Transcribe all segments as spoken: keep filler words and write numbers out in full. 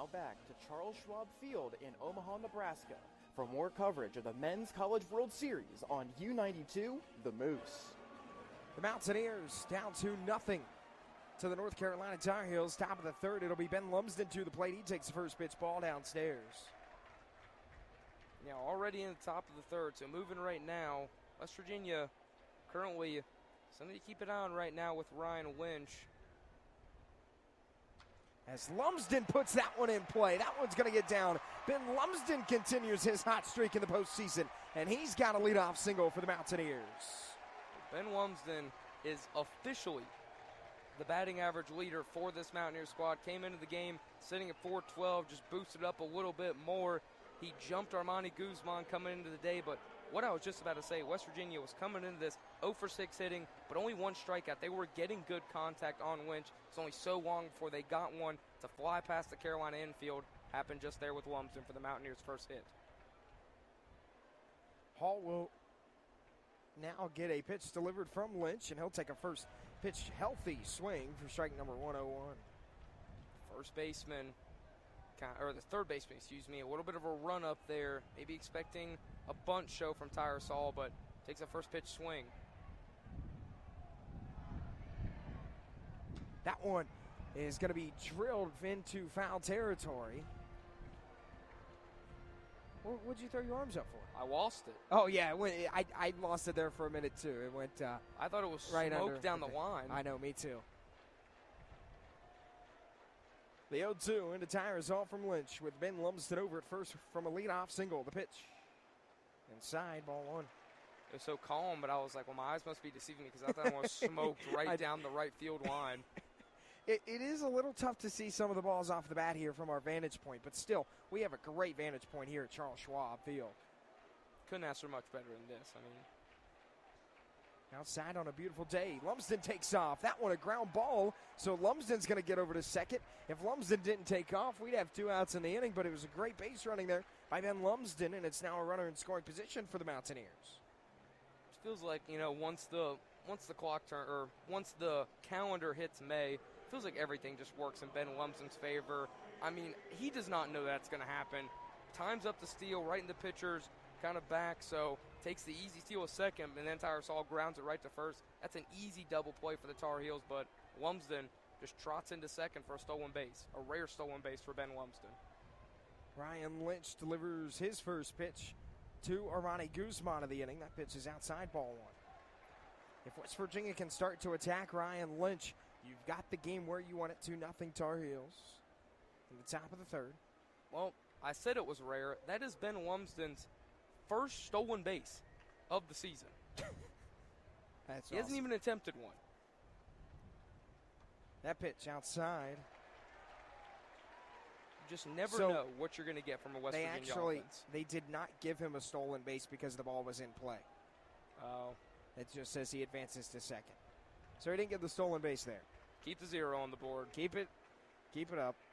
Now back to Charles Schwab Field in Omaha, Nebraska for more coverage of the Men's College World Series on U ninety-two The Moose. The Mountaineers down to nothing to the North Carolina Tar Heels. Top of the third, it'll be Ben Lumsden to the plate. He takes the first pitch ball downstairs. Yeah, already in the top of the third, so moving right now. West Virginia currently something to keep an eye on right now with Ryan Lynch. As Lumsden puts that one in play, that one's going to get down. Ben Lumsden continues his hot streak in the postseason, and he's got a leadoff single for the Mountaineers. Ben Lumsden is officially the batting average leader for this Mountaineer squad. Came into the game sitting at four twelve, just boosted up a little bit more. He jumped Armani Guzman coming into the day, but what I was just about to say, West Virginia was coming into this oh for six hitting, but only one strikeout. They were getting good contact on Lynch. It's only so long before they got one to fly past the Carolina infield. Happened just there with Lumsden for the Mountaineers' first hit. Hall will now get a pitch delivered from Lynch, and he'll take a first pitch healthy swing for strike number one oh one. First baseman, or the third baseman, excuse me, a little bit of a run up there, maybe expecting a bunt show from Tyrasol, but takes a first pitch swing. That one is going to be drilled into foul territory. What would you throw your arms up for? I lost it. Oh, yeah. It went, I, I lost it there for a minute, too. It went uh, I thought it was right smoke under down the line. I know, me too. The oh two into Tyrasol from Lynch with Ben Lumsden over at first from a leadoff single. The pitch inside, ball one. It was so calm, but I was like, well, my eyes must be deceiving me because I thought it was smoked right I, down the right field line. It, it is a little tough to see some of the balls off the bat here from our vantage point, but still, we have a great vantage point here at Charles Schwab Field. Couldn't ask for much better than this. I mean, outside on a beautiful day, Lumsden takes off. That one a ground ball, so Lumsden's going to get over to second. If Lumsden didn't take off, we'd have two outs in the inning, but it was a great base running there by Ben Lumsden, and it's now a runner in scoring position for the Mountaineers. It feels like, you know, once the once the clock turn or once the calendar hits May, it feels like everything just works in Ben Lumsden's favor. I mean, he does not know that's going to happen. Time's up the steal right in the pitcher's kind of back, so takes the easy steal a second, and then Tyrasol grounds it right to first. That's an easy double play for the Tar Heels, but Lumsden just trots into second for a stolen base, a rare stolen base for Ben Lumsden. Ryan Lynch delivers his first pitch to Armani Guzman of the inning. That pitch is outside, ball one. If West Virginia can start to attack Ryan Lynch, you've got the game where you want it to. Nothing Tar Heels in the top of the third. Well, I said it was rare. That is Ben Lumsden's first stolen base of the season. That's he awesome. hasn't even attempted one. That pitch outside. You just never so know what you're going to get from a West they Virginia actually, offense. They did not give him a stolen base because the ball was in play. Oh. It just says he advances to second. So he didn't get the stolen base there. Keep the zero on the board. Keep it. Keep it up.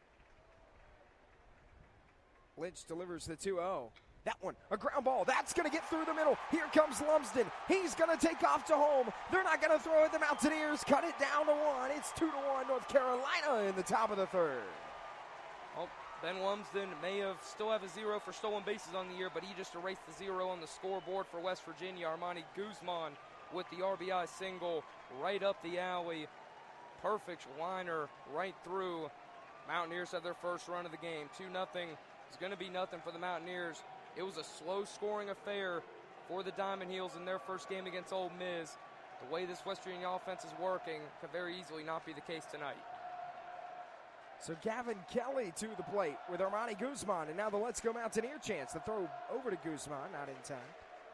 Lynch delivers the two oh. That one, a ground ball. That's going to get through the middle. Here comes Lumsden. He's going to take off to home. They're not going to throw it. The Mountaineers cut it down to one. It's two to one North Carolina in the top of the third. Well, Ben Lumsden may have still have a zero for stolen bases on the year, but he just erased the zero on the scoreboard for West Virginia. Armani Guzman with the R B I single right up the alley. Perfect liner right through. Mountaineers have their first run of the game. two nothing. It's going to be nothing for the Mountaineers. It was a slow-scoring affair for the Diamond Heels in their first game against Ole Miss. The way this West Virginia offense is working could very easily not be the case tonight. So Gavin Kelly to the plate with Armani Guzman, and now the Let's Go Mountaineer chance. The throw over to Guzman, not in time.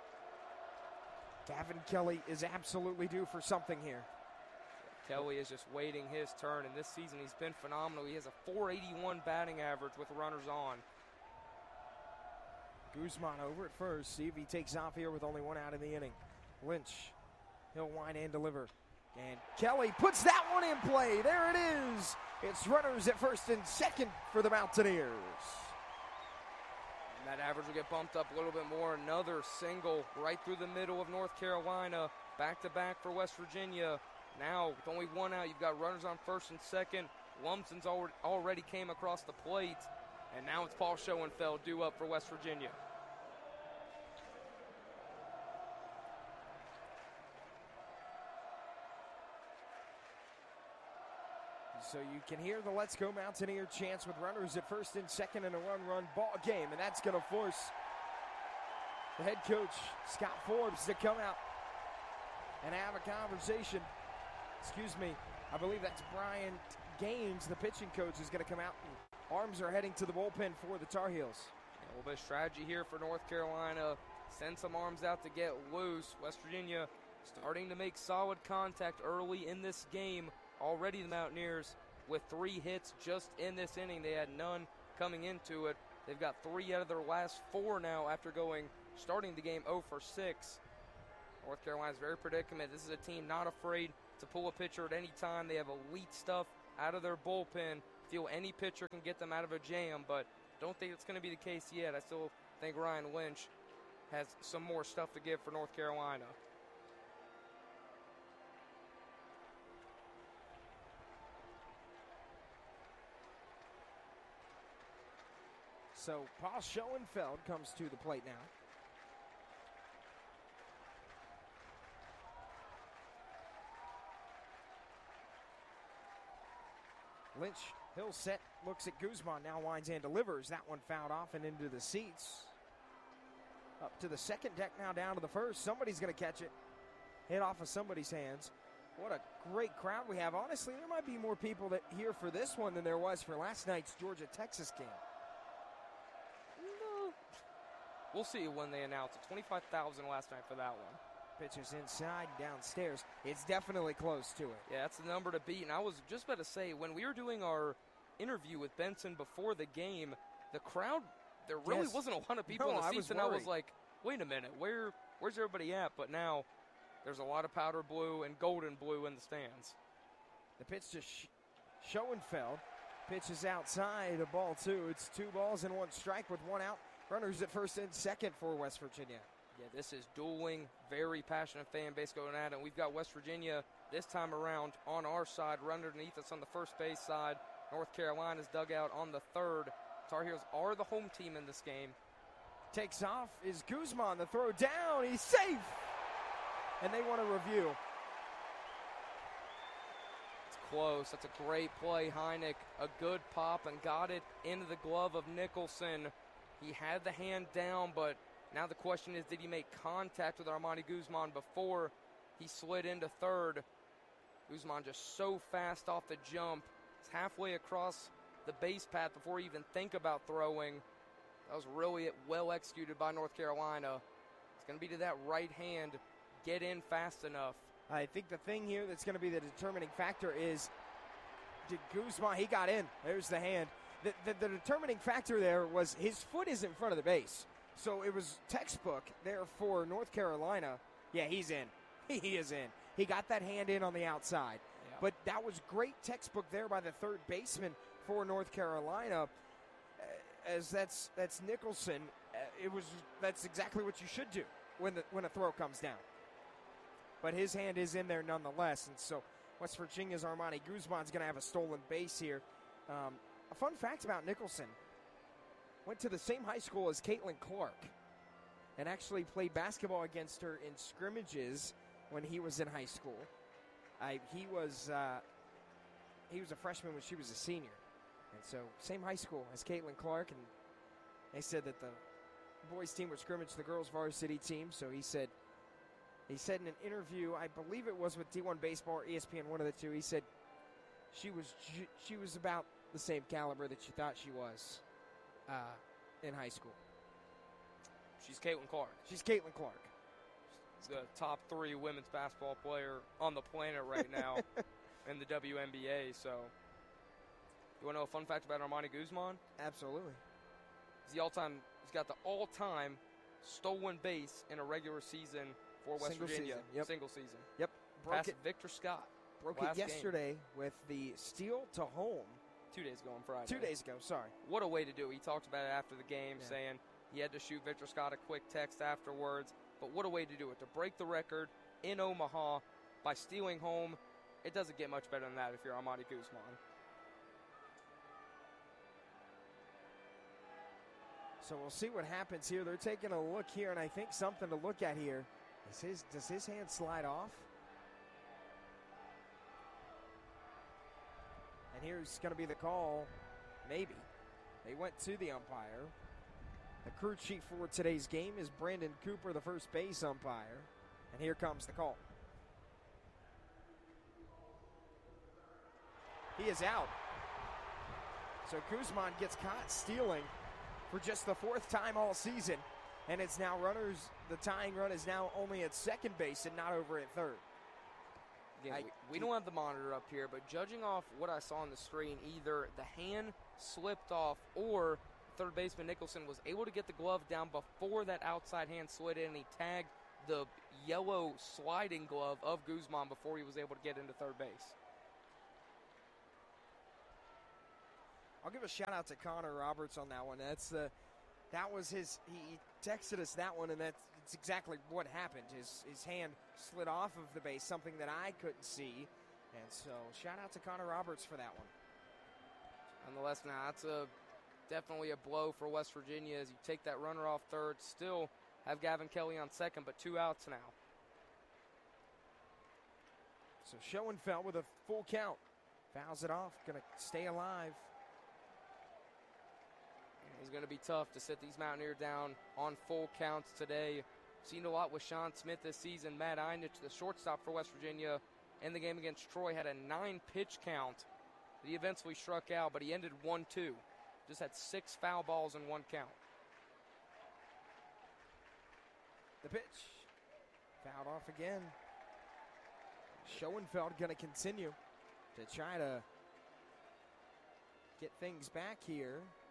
Gavin Kelly is absolutely due for something here. Kelly is just waiting his turn, and this season he's been phenomenal. He has a four eighty-one batting average with runners on. Guzman over at first. See if he takes off here with only one out in the inning. Lynch, he'll wind and deliver. And Kelly puts that one in play. There it is. It's runners at first and second for the Mountaineers. And that average will get bumped up a little bit more. Another single right through the middle of North Carolina. Back-to-back for West Virginia. Now, with only one out, you've got runners on first and second. Lumsden's already came across the plate. And now it's Paul Schoenfeld due up for West Virginia. So you can hear the Let's Go Mountaineer chants with runners at first and second in a run-run ball game, and that's going to force the head coach, Scott Forbes, to come out and have a conversation. Excuse me, I believe that's Brian Gaines, the pitching coach, is going to come out, and arms are heading to the bullpen for the Tar Heels. A little bit of strategy here for North Carolina. Send some arms out to get loose. West Virginia starting to make solid contact early in this game. Already the Mountaineers with three hits just in this inning. They had none coming into it. They've got three out of their last four now after going, starting the game oh for six. North Carolina's very predicament. This is a team not afraid to pull a pitcher at any time. They have elite stuff out of their bullpen. Feel any pitcher can get them out of a jam, but don't think it's going to be the case yet. I still think Ryan Lynch has some more stuff to give for North Carolina. So Paul Schoenfeld comes to the plate now. Lynch, he'll set, looks at Guzman, now winds and delivers. That one fouled off and into the seats. Up to the second deck now, down to the first. Somebody's going to catch it. Hit off of somebody's hands. What a great crowd we have. Honestly, there might be more people that here for this one than there was for last night's Georgia-Texas game. We'll see when they announce it. twenty-five thousand last night for that one. Pitches inside, downstairs. It's definitely close to it. Yeah, that's the number to beat. And I was just about to say, when we were doing our interview with Benson before the game, the crowd, there really Yes. wasn't a lot of people No, in the I seats. was And I was worried. like, wait a minute, where, where's everybody at? But now there's a lot of powder blue and golden blue in the stands. The pitch to Sh- Schoenfeld. Pitches outside, a ball two. It's two balls and one strike with one out. Runners at first and second for West Virginia. Yeah, this is dueling, very passionate fan base going at it. We've got West Virginia this time around on our side, run underneath us on the first base side. North Carolina's dugout on the third. Tar Heels are the home team in this game. Takes off is Guzman. The throw down. He's safe. And they want a review. It's close. That's a great play. Heineck, a good pop and got it into the glove of Nicholson. He had the hand down, but now the question is, did he make contact with Armani Guzman before he slid into third? Guzman just so fast off the jump. He's halfway across the base path before he even think about throwing. That was really well executed by North Carolina. It's going to be to that right hand. Get in fast enough. I think the thing here that's going to be the determining factor is, did Guzman, he got in. There's the hand. The, the, the determining factor there was his foot is in front of the base. So it was textbook there for North Carolina. Yeah, he's in. He is in. He got that hand in on the outside. Yeah. But that was great textbook there by the third baseman for North Carolina. Uh, as that's that's Nicholson. Uh, it was that's exactly what you should do when the when a throw comes down. But his hand is in there nonetheless. And so West Virginia's Armani Guzman's going to have a stolen base here. Um, a fun fact about Nicholson. Went to the same high school as Caitlin Clark and actually played basketball against her in scrimmages when he was in high school. I, he was uh, he was a freshman when she was a senior. And so same high school as Caitlin Clark. And they said that the boys team would scrimmage the girls varsity team. So he said, he said in an interview, I believe it was with D one Baseball or E S P N, one of the two, he said she was ju- she was about the same caliber that she thought she was uh, in high school. She's Caitlin Clark. She's Caitlin Clark. She's the top three women's basketball player on the planet right now in the W N B A. So, you want to know a fun fact about Armani Guzman? Absolutely. He's the all-time. He's got the all-time stolen base in a regular season for West Single Virginia. season, yep. Single season. Yep. Broke Past it, Victor Scott. broke last it yesterday with the steal to home. Two days ago on Friday. Two days ago, sorry. What a way to do it. He talked about it after the game, Yeah. saying he had to shoot Victor Scott a quick text afterwards. But what a way to do it. To break the record in Omaha by stealing home. It doesn't get much better than that if you're Armani Guzman. So we'll see what happens here. They're taking a look here, and I think something to look at here. Is his, does his hand slide off? And here's going to be the call. Maybe. They went to the umpire. The crew chief for today's game is Brandon Cooper, the first base umpire. And here comes the call. He is out. So Guzman gets caught stealing for just the fourth time all season. And it's now runners, the tying run is now only at second base and not over at third. Yeah, I, we, we don't have the monitor up here, but judging off what I saw on the screen, either the hand slipped off or third baseman Nicholson was able to get the glove down before that outside hand slid in, and he tagged the yellow sliding glove of Guzman before he was able to get into third base. I'll give a shout out to Connor Roberts on that one. That's the, that was his. He texted us that one, and that's, that's exactly what happened. His his hand slid off of the base, something that I couldn't see, and so shout out to Connor Roberts for that one. Nonetheless, now that's a definitely a blow for West Virginia as you take that runner off third. Still have Gavin Kelly on second, but two outs now. So Schoenfeld with a full count, fouls it off, going to stay alive. It's going to be tough to sit these Mountaineers down on full counts today. Seen a lot with Sean Smith this season. Matt Einich, the shortstop for West Virginia, in the game against Troy, had a nine-pitch count. He eventually struck out, but he ended one two. Just had six foul balls in one count. The pitch. Fouled off again. Schoenfeld going to continue to try to get things back here.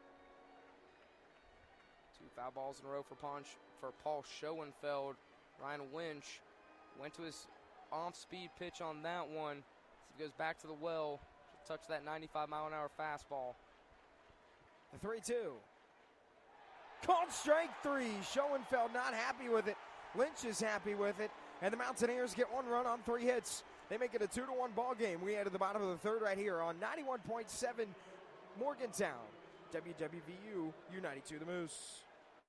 Two foul balls in a row for, Ponch, for Paul Schoenfeld. Ryan Winch went to his off-speed pitch on that one. So he goes back to the well, touch that ninety-five mile an hour fastball. The three two. Called strike three. Schoenfeld not happy with it. Lynch is happy with it. And the Mountaineers get one run on three hits. They make it a two to one ball game. We head to the bottom of the third right here on ninety-one point seven Morgantown. W W V U U ninety-two The Moose.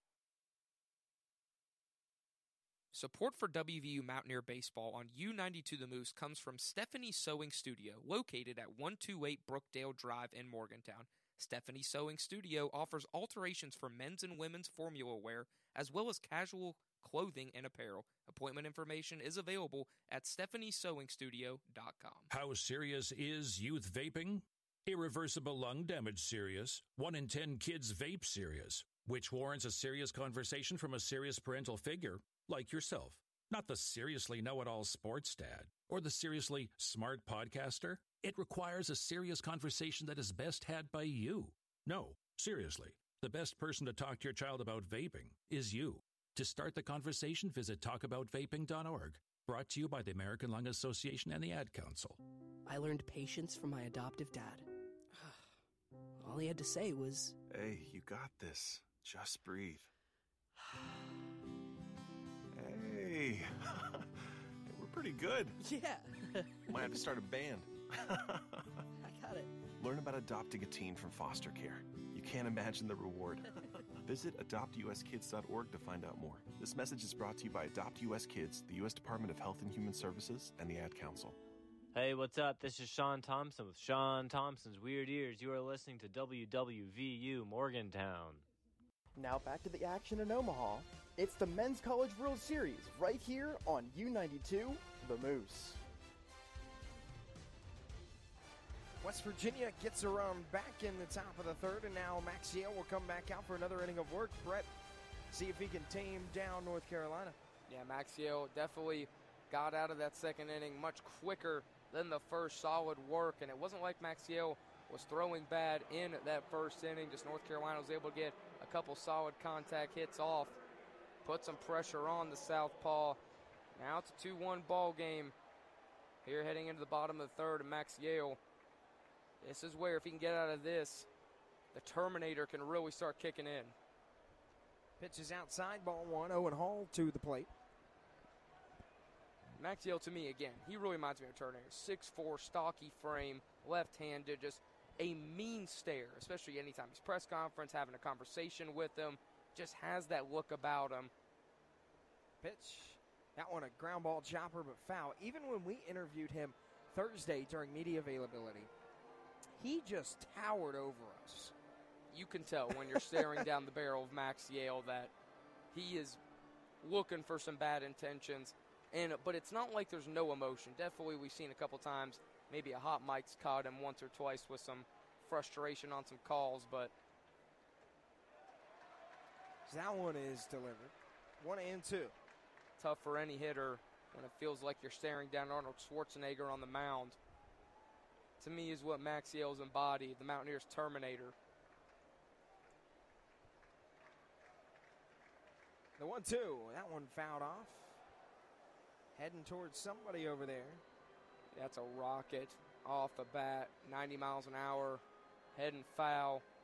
Support for W V U Mountaineer Baseball on U ninety-two The Moose comes from Stephanie Sewing Studio, located at one twenty-eight Brookdale Drive in Morgantown. Stephanie Sewing Studio offers alterations for men's and women's formula wear, as well as casual clothing and apparel. Appointment information is available at stephanie sewing studio dot com. How serious is youth vaping? Irreversible lung damage serious. One in ten kids vape serious, which warrants a serious conversation from a serious parental figure like yourself. Not the seriously know-it-all sports dad or the seriously smart podcaster. It requires a serious conversation that is best had by you. No, seriously, the best person to talk to your child about vaping is you. To start the conversation, visit talk about vaping dot org. Brought to you by the American Lung Association and the Ad Council. I learned patience from my adoptive dad. All he had to say was, "Hey, you got this. Just breathe." Hey, we're pretty good. yeah, Might have to start a band. I got it. Learn about adopting a teen from foster care. You can't imagine the reward. Visit adopt u s kids dot org to find out more. This message is brought to you by Adopt U S Kids, the U S Department of Health and Human Services, and the Ad Council. Hey, what's up? This is Sean Thompson with Sean Thompson's Weird Ears. You are listening to W W V U Morgantown. Now back to the action in Omaha. It's the Men's College World Series right here on U ninety-two The Moose. West Virginia gets around back in the top of the third, and now Maxiell will come back out for another inning of work. Brett, see if he can tame down North Carolina. Yeah, Maxiell definitely got out of that second inning much quicker than the first solid work, and it wasn't like Maxiell was throwing bad in that first inning. Just North Carolina was able to get a couple solid contact hits off, put some pressure on the southpaw. Now it's a two one ball game here heading into the bottom of the third, and Maxiell, this is where if he can get out of this, the Terminator can really start kicking in. Pitch is outside, ball one. Owen Hall to the plate. Maxiell, to me, again, he really reminds me of Terminator. six four, stocky frame, left-handed, just a mean stare, especially anytime he's press conference, having a conversation with him. just has that look about him. Pitch. That one a ground ball chopper, but foul. Even when we interviewed him Thursday during media availability, he just towered over us. You can tell when you're staring down the barrel of Max Yale that he is looking for some bad intentions. And but it's not like there's no emotion. Definitely we've seen a couple times, maybe a hot mic's caught him once or twice with some frustration on some calls, but that one is delivered. One and two. Tough for any hitter when it feels like you're staring down Arnold Schwarzenegger on the mound. To me is what Max Yale's embodied, the Mountaineers' Terminator. The one two, that one fouled off. Heading towards somebody over there. That's a rocket off the bat, ninety miles an hour, heading foul.